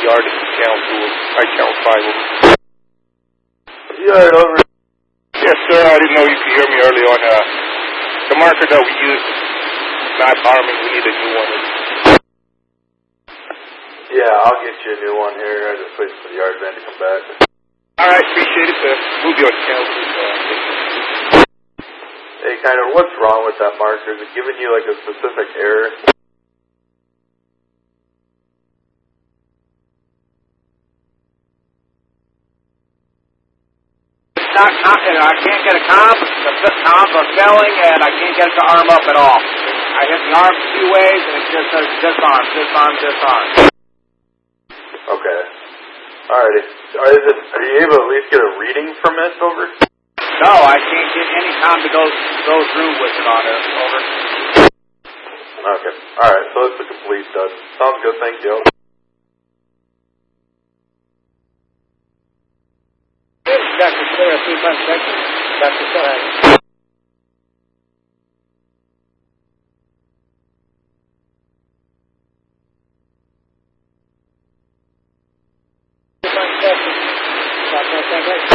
yard and channel 2, channel 5. Yard over. Yes, sir. I didn't know you could hear me early on. The marker that we used is not harming. We need a new one. Yeah, I'll get you a new one here. I just waiting for the yard man to come back. All right, appreciate it, sir. We'll be on channel 2. Hey, Kiner, what's wrong with that marker? Is it giving you like a specific error? Not I can't get a comp. The comp are failing, and I can't get it to arm up at all. I hit the arm 2 ways, and it just says disarm, disarm, disarm. Okay. Alrighty. Are you able to at least get a reading from it, over? No, I can't get any comp to go through with it on it, over. Okay. Alright, so it's a complete dud. Sounds good, thank you. Dr. Clear, 356. Dr. Clear. Dr.